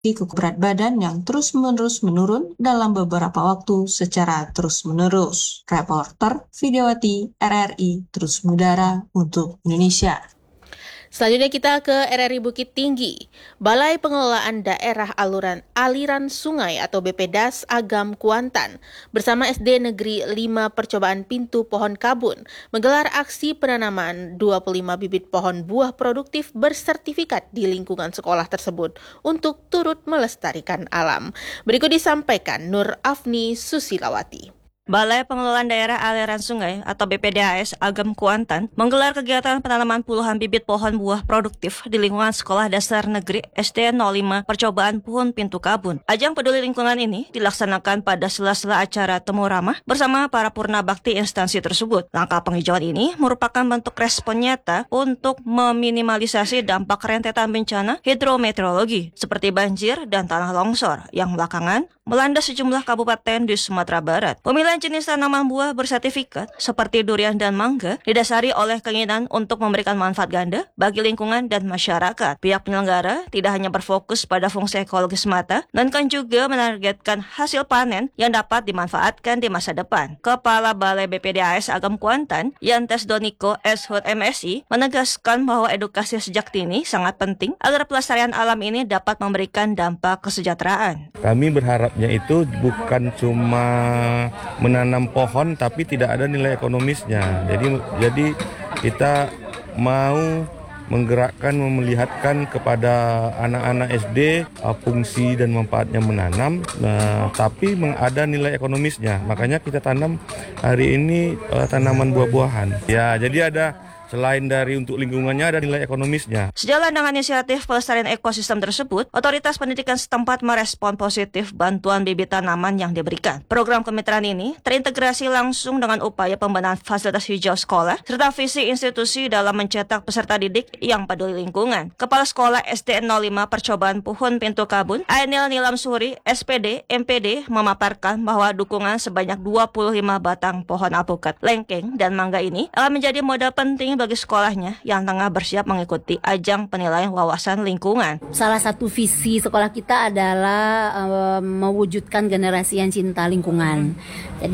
berat badan yang terus-menerus menurun dalam beberapa waktu secara terus-menerus. Reporter Videowati RRI Terus Mudara untuk Indonesia. Selanjutnya kita ke RRI Bukit Tinggi. Balai Pengelolaan Daerah Aliran Sungai atau BPDAS Agam Kuantan bersama SD Negeri 5 Percobaan Pintu Pohon Kabun menggelar aksi penanaman 25 bibit pohon buah produktif bersertifikat di lingkungan sekolah tersebut untuk turut melestarikan alam. Berikut disampaikan Nur Afni Susilawati. Balai Pengelolaan Daerah Aliran Sungai atau BPDAS Agam Kuantan menggelar kegiatan penanaman puluhan bibit pohon buah produktif di lingkungan Sekolah Dasar Negeri SD 05 Percobaan Pohon Pintu Kabun. Ajang peduli lingkungan ini dilaksanakan pada sela-sela acara Temu Ramah bersama para purna bakti instansi tersebut. Langkah penghijauan ini merupakan bentuk respon nyata untuk meminimalisasi dampak rentetan bencana hidrometeorologi seperti banjir dan tanah longsor yang belakangan melanda sejumlah kabupaten di Sumatera Barat. Pemilihan jenis tanaman buah bersertifikat seperti durian dan mangga didasari oleh keinginan untuk memberikan manfaat ganda bagi lingkungan dan masyarakat. Pihak penyelenggara tidak hanya berfokus pada fungsi ekologis semata, melainkan juga menargetkan hasil panen yang dapat dimanfaatkan di masa depan. Kepala Balai BPDAS Agam Kuantan, Yantes Doniko SHUT MSI, menegaskan bahwa edukasi sejak dini sangat penting agar pelestarian alam ini dapat memberikan dampak kesejahteraan. Kami berharapnya itu bukan cuma menanam pohon tapi tidak ada nilai ekonomisnya. Jadi kita mau menggerakkan, memelihatkan kepada anak-anak SD fungsi dan manfaatnya menanam, tapi ada nilai ekonomisnya. Makanya kita tanam hari ini tanaman buah-buahan. Ya, jadi ada selain dari untuk lingkungannya ada nilai ekonomisnya. Sejalan dengan inisiatif pelestarian ekosistem tersebut, otoritas pendidikan setempat merespon positif bantuan bibit tanaman yang diberikan. Program kemitraan ini terintegrasi langsung dengan upaya pembenahan fasilitas hijau sekolah serta visi institusi dalam mencetak peserta didik yang peduli lingkungan. Kepala Sekolah SD 05 Percobaan Pohon Pintu Kabun, Ainil Nilam Suri, SPD, MPD, memaparkan bahwa dukungan sebanyak 25 batang pohon alpukat, lengkeng, dan mangga ini akan menjadi modal penting bagi sekolahnya yang tengah bersiap mengikuti ajang penilaian wawasan lingkungan. Salah satu visi sekolah kita adalah mewujudkan generasi yang cinta lingkungan. Jadi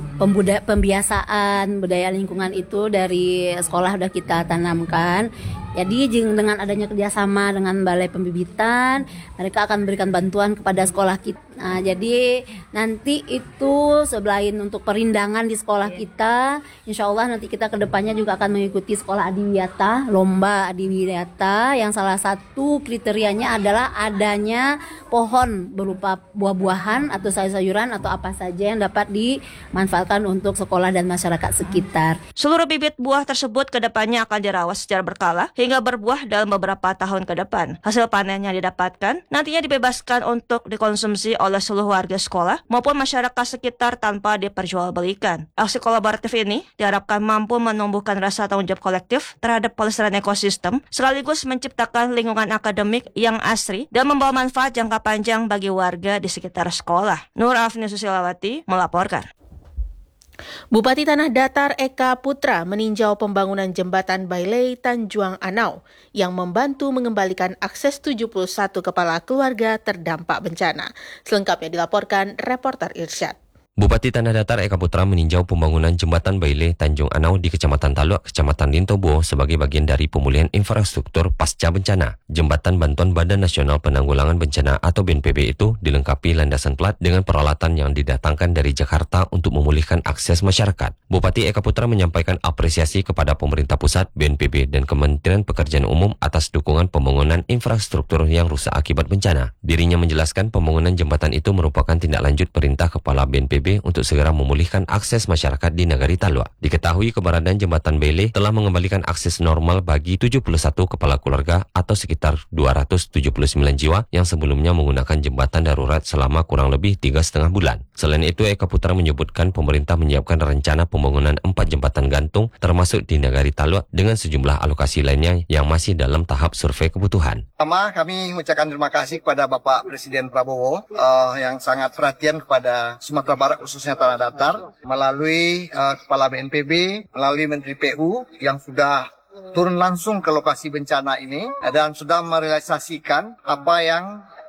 pembiasaan budaya lingkungan itu dari sekolah sudah kita tanamkan. Jadi dengan adanya kerjasama dengan Balai Pembibitan, mereka akan memberikan bantuan kepada sekolah kita. Nah, jadi nanti itu selain untuk perindangan di sekolah kita, insya Allah nanti kita kedepannya juga akan mengikuti sekolah adiwiyata, lomba adiwiyata yang salah satu kriterianya adalah adanya pohon berupa buah-buahan atau sayur-sayuran atau apa saja yang dapat dimanfaatkan untuk sekolah dan masyarakat sekitar. Seluruh bibit buah tersebut kedepannya akan dirawat secara berkala hingga berbuah dalam beberapa tahun ke depan. Hasil panen yang didapatkan nantinya dibebaskan untuk dikonsumsi oleh seluruh warga sekolah maupun masyarakat sekitar tanpa diperjualbelikan. Aksi kolaboratif ini diharapkan mampu menumbuhkan rasa tanggung jawab kolektif terhadap pelestarian ekosistem sekaligus menciptakan lingkungan akademik yang asri dan membawa manfaat jangka panjang bagi warga di sekitar sekolah. Nur Afni Susilawati melaporkan. Bupati Tanah Datar Eka Putra meninjau pembangunan jembatan Bailey Tanjuang Anau yang membantu mengembalikan akses 71 kepala keluarga terdampak bencana. Selengkapnya dilaporkan reporter Irsyad. Bupati Tanah Datar Eka Putra meninjau pembangunan jembatan Bailey Tanjung Anau di Kecamatan Taluak, Kecamatan Lintobo sebagai bagian dari pemulihan infrastruktur pasca bencana. Jembatan bantuan Badan Nasional Penanggulangan Bencana atau BNPB itu dilengkapi landasan plat dengan peralatan yang didatangkan dari Jakarta untuk memulihkan akses masyarakat. Bupati Eka Putra menyampaikan apresiasi kepada pemerintah pusat, BNPB, dan Kementerian Pekerjaan Umum atas dukungan pembangunan infrastruktur yang rusak akibat bencana. Dirinya menjelaskan pembangunan jembatan itu merupakan tindak lanjut perintah Kepala BNPB untuk segera memulihkan akses masyarakat di Nagari Talua. Diketahui keberadaan jembatan Bailey telah mengembalikan akses normal bagi 71 kepala keluarga atau sekitar 279 jiwa yang sebelumnya menggunakan jembatan darurat selama kurang lebih 3,5 bulan. Selain itu, Eka Putra menyebutkan pemerintah menyiapkan rencana pembangunan 4 jembatan gantung termasuk di Nagari Talua dengan sejumlah alokasi lainnya yang masih dalam tahap survei kebutuhan. Pertama, kami mengucapkan terima kasih kepada Bapak Presiden Prabowo yang sangat perhatian kepada Sumatera Barat khususnya Tanah Datar melalui Kepala BNPB, melalui Menteri PU yang sudah turun langsung ke lokasi bencana ini dan sudah merealisasikan apa yang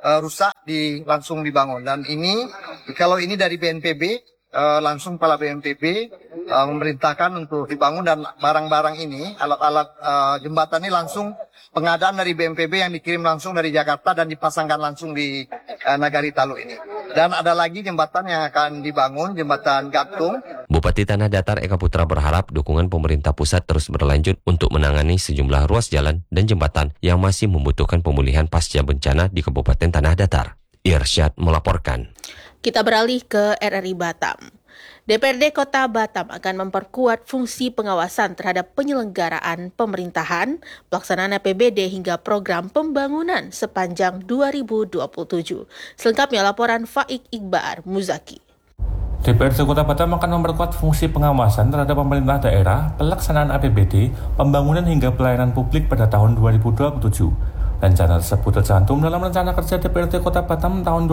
rusak langsung dibangun. Dan ini kalau ini dari BNPB, langsung kepala BNPB memerintahkan untuk dibangun, dan barang-barang ini, alat-alat jembatan ini langsung pengadaan dari BNPB yang dikirim langsung dari Jakarta dan dipasangkan langsung di Nagari Taluk ini. Dan ada lagi jembatan yang akan dibangun, jembatan gantung. Bupati Tanah Datar Eka Putra berharap dukungan pemerintah pusat terus berlanjut untuk menangani sejumlah ruas jalan dan jembatan yang masih membutuhkan pemulihan pasca bencana di Kabupaten Tanah Datar. Irsyad melaporkan. Kita beralih ke RRI Batam. DPRD Kota Batam akan memperkuat fungsi pengawasan terhadap penyelenggaraan pemerintahan, pelaksanaan APBD hingga program pembangunan sepanjang 2027. Selengkapnya laporan Faik Iqbar Muzaki. DPRD Kota Batam akan memperkuat fungsi pengawasan terhadap pemerintah daerah, pelaksanaan APBD, pembangunan hingga pelayanan publik pada tahun 2027. Rencana tersebut tercantum dalam Rencana Kerja DPRD Kota Batam tahun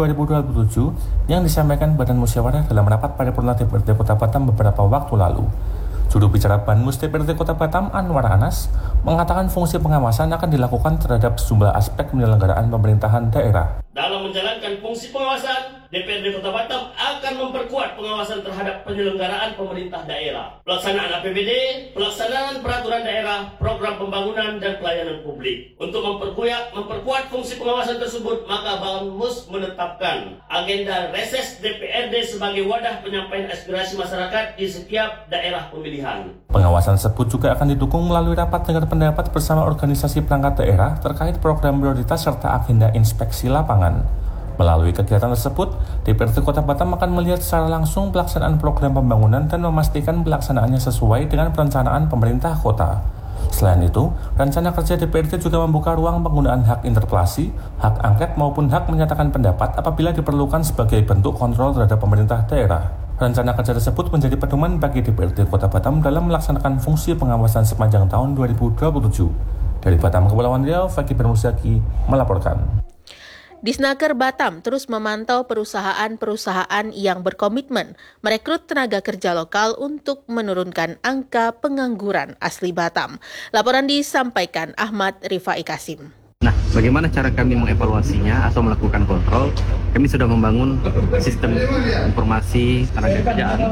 2027 yang disampaikan Badan Musyawarah dalam rapat paripurna DPRD Kota Batam beberapa waktu lalu. Juru bicara Banmus DPRD Kota Batam, Anwar Anas, mengatakan fungsi pengawasan akan dilakukan terhadap sejumlah aspek penyelenggaraan pemerintahan daerah. Dalam menjalankan fungsi pengawasan, DPRD Kota Batam akan memperkuat pengawasan terhadap penyelenggaraan pemerintah daerah, pelaksanaan APBD, pelaksanaan peraturan daerah, program pembangunan dan pelayanan publik. Untuk memperkuat fungsi pengawasan tersebut, maka Banmus menetapkan agenda reses DPRD sebagai wadah penyampaian aspirasi masyarakat di setiap daerah pemilihan. Pengawasan tersebut juga akan didukung melalui rapat dengar pendapat bersama organisasi perangkat daerah terkait program prioritas serta agenda inspeksi lapangan. Melalui kegiatan tersebut, DPRD Kota Batam akan melihat secara langsung pelaksanaan program pembangunan dan memastikan pelaksanaannya sesuai dengan perencanaan pemerintah kota. Selain itu, rencana kerja DPRD juga membuka ruang penggunaan hak interpelasi, hak angket maupun hak menyatakan pendapat apabila diperlukan sebagai bentuk kontrol terhadap pemerintah daerah. Rencana kerja tersebut menjadi pedoman bagi DPRD Kota Batam dalam melaksanakan fungsi pengawasan sepanjang tahun 2027. Dari Batam, Kepulauan Riau, Fakih Bermusaki melaporkan. Disnaker Batam terus memantau perusahaan-perusahaan yang berkomitmen merekrut tenaga kerja lokal untuk menurunkan angka pengangguran asli Batam. Laporan disampaikan Ahmad Rifai Kasim. Nah, bagaimana cara kami mengevaluasinya atau melakukan kontrol? Kami sudah membangun sistem informasi tenaga kerjaan,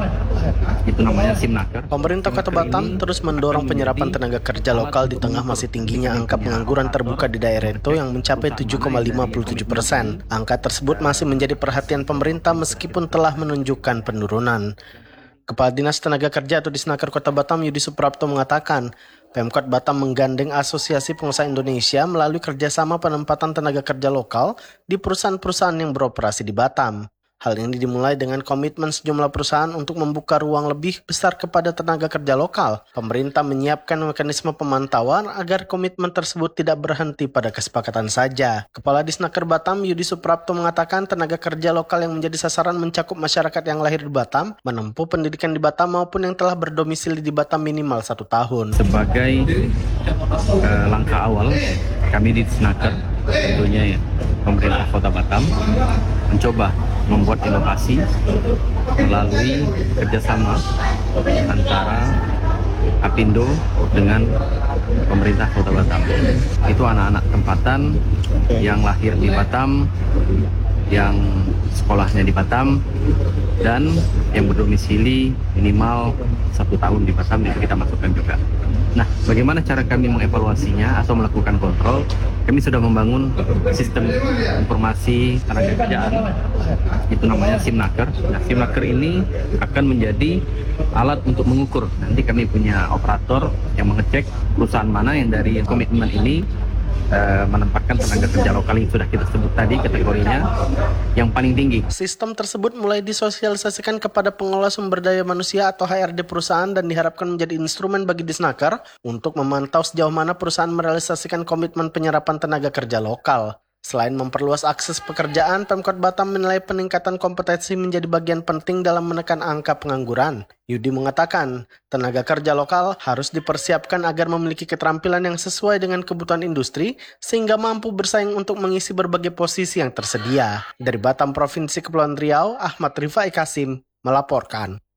itu namanya SIMNaker. Pemerintah Kota Batam terus mendorong penyerapan tenaga kerja lokal di tengah masih tingginya angka pengangguran terbuka di daerah itu yang mencapai 7,57%. Angka tersebut masih menjadi perhatian pemerintah meskipun telah menunjukkan penurunan. Kepala Dinas Tenaga Kerja atau Disnaker Kota Batam Yudi Suprapto mengatakan, Pemkot Batam menggandeng Asosiasi Pengusaha Indonesia melalui kerjasama penempatan tenaga kerja lokal di perusahaan-perusahaan yang beroperasi di Batam. Hal ini dimulai dengan komitmen sejumlah perusahaan untuk membuka ruang lebih besar kepada tenaga kerja lokal. Pemerintah menyiapkan mekanisme pemantauan agar komitmen tersebut tidak berhenti pada kesepakatan saja. Kepala Disnaker Batam Yudi Suprapto mengatakan tenaga kerja lokal yang menjadi sasaran mencakup masyarakat yang lahir di Batam, menempuh pendidikan di Batam maupun yang telah berdomisili di Batam minimal 1 tahun. Sebagai langkah awal, kami di Disnaker tentunya ya, pemerintah Kota Batam mencoba membuat inovasi melalui kerjasama antara Apindo dengan pemerintah Kota Batam. Itu anak-anak tempatan yang lahir di Batam, yang sekolahnya di Batam, dan yang berdomisili minimal 1 tahun di Batam, itu kita masukkan juga. Nah, bagaimana cara kami mengevaluasinya atau melakukan kontrol? Kami sudah membangun sistem informasi tenaga kerjaan, itu namanya SIMNaker. Nah, SIMNaker ini akan menjadi alat untuk mengukur. Nanti kami punya operator yang mengecek perusahaan mana yang dari komitmen ini menempatkan tenaga kerja lokal yang sudah kita sebut tadi kategorinya yang paling tinggi. Sistem tersebut mulai disosialisasikan kepada pengelola sumber daya manusia atau HRD perusahaan dan diharapkan menjadi instrumen bagi Disnaker untuk memantau sejauh mana perusahaan merealisasikan komitmen penyerapan tenaga kerja lokal. Selain memperluas akses pekerjaan, Pemkot Batam menilai peningkatan kompetensi menjadi bagian penting dalam menekan angka pengangguran. Yudi mengatakan, tenaga kerja lokal harus dipersiapkan agar memiliki keterampilan yang sesuai dengan kebutuhan industri, sehingga mampu bersaing untuk mengisi berbagai posisi yang tersedia. Dari Batam, Provinsi Kepulauan Riau, Ahmad Rifai Kasim melaporkan.